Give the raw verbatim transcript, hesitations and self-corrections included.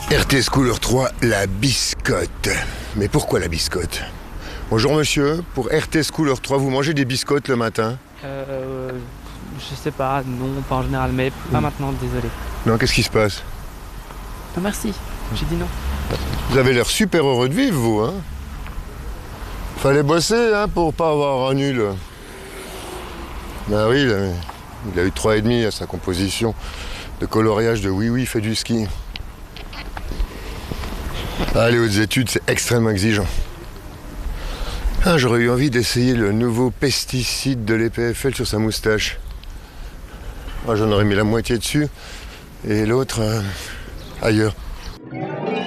R T S Couleur trois, la biscotte. Mais pourquoi la biscotte? Bonjour monsieur, pour R T S Couleur trois, vous mangez des biscottes le matin? Euh... Je sais pas, non, pas en général, mais pas mmh. maintenant, désolé. Non, qu'est-ce qui se passe? Non merci, j'ai dit non. Vous avez l'air super heureux de vivre, vous, hein? Fallait bosser, hein, pour pas avoir un nul. Ben oui, il a, il a eu trois et demi à sa composition de coloriage de Oui Oui fait du ski. Ah, les hautes études, c'est extrêmement exigeant. Ah, j'aurais eu envie d'essayer le nouveau pesticide de l'E P F L sur sa moustache. Ah, j'en aurais mis la moitié dessus et l'autre euh, ailleurs.